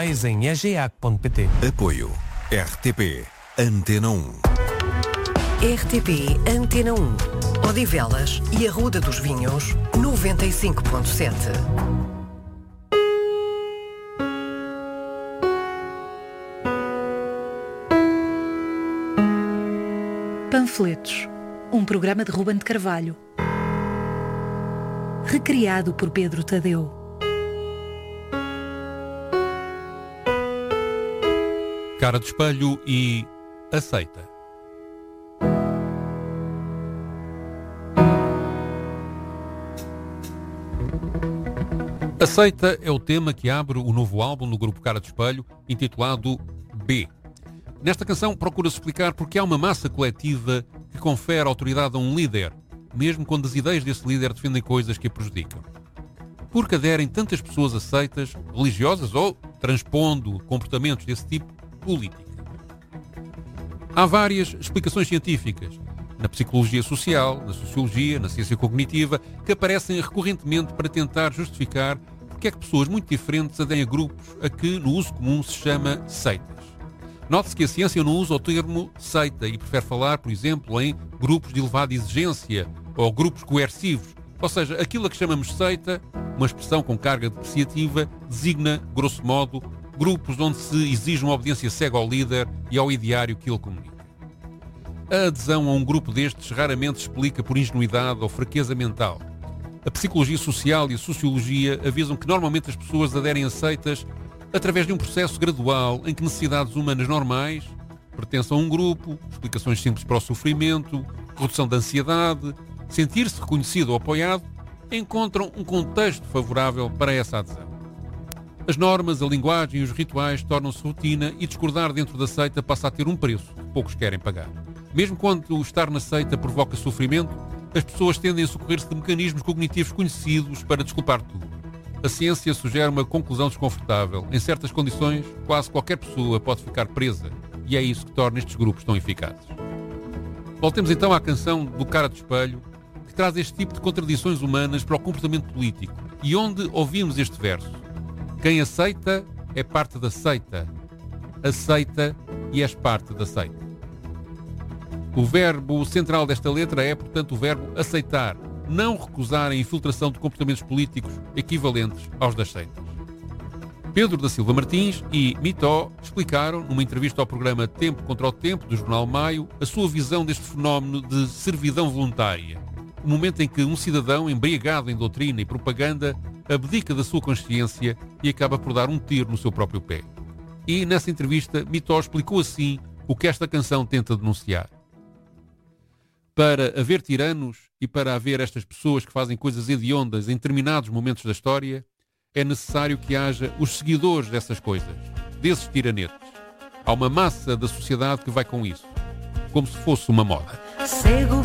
mais em egeac.pt. Apoio RTP Antena 1. RTP Antena 1. Odivelas e Arruda dos Vinhos, 95.7. Panfletos, um programa de Ruben de Carvalho. Recriado por Pedro Tadeu. Cara de espelho e aceita. Aceita é o tema que abre o novo álbum do grupo Cara de Espelho, intitulado B. Nesta canção procura-se explicar porque há uma massa coletiva que confere autoridade a um líder, mesmo quando as ideias desse líder defendem coisas que a prejudicam. Porque aderem tantas pessoas aceitas, religiosas ou, transpondo comportamentos desse tipo, política. Há várias explicações científicas, na psicologia social, na sociologia, na ciência cognitiva, que aparecem recorrentemente para tentar justificar porque é que pessoas muito diferentes aderem a grupos a que, no uso comum, se chama seitas. Note-se que a ciência não usa o termo seita e prefere falar, por exemplo, em grupos de elevada exigência ou grupos coercivos. Ou seja, aquilo a que chamamos seita, uma expressão com carga depreciativa, designa, grosso modo, grupos onde se exige uma obediência cega ao líder e ao ideário que ele comunica. A adesão a um grupo destes raramente se explica por ingenuidade ou fraqueza mental. A psicologia social e a sociologia avisam que normalmente as pessoas aderem a seitas através de um processo gradual em que necessidades humanas normais, pertença a um grupo, explicações simples para o sofrimento, redução da ansiedade, sentir-se reconhecido ou apoiado, encontram um contexto favorável para essa adesão. As normas, a linguagem e os rituais tornam-se rotina e discordar dentro da seita passa a ter um preço que poucos querem pagar. Mesmo quando estar na seita provoca sofrimento, as pessoas tendem a socorrer-se de mecanismos cognitivos conhecidos para desculpar tudo. A ciência sugere uma conclusão desconfortável. Em certas condições, quase qualquer pessoa pode ficar presa, e é isso que torna estes grupos tão eficazes. Voltemos então à canção do Cara de Espelho, que traz este tipo de contradições humanas para o comportamento político, e onde ouvimos este verso: quem aceita é parte da seita. Aceita e és parte da seita. O verbo central desta letra é, portanto, o verbo aceitar, não recusar a infiltração de comportamentos políticos equivalentes aos das seitas. Pedro da Silva Martins e Mitó explicaram, numa entrevista ao programa Tempo contra o Tempo, do Jornal Maio, a sua visão deste fenómeno de servidão voluntária. O momento em que um cidadão, embriagado em doutrina e propaganda, abdica da sua consciência e acaba por dar um tiro no seu próprio pé. E, nessa entrevista, Mitó explicou assim o que esta canção tenta denunciar. Para haver tiranos e para haver estas pessoas que fazem coisas hediondas em determinados momentos da história, é necessário que haja os seguidores dessas coisas, desses tiranetes. Há uma massa da sociedade que vai com isso, como se fosse uma moda. Cego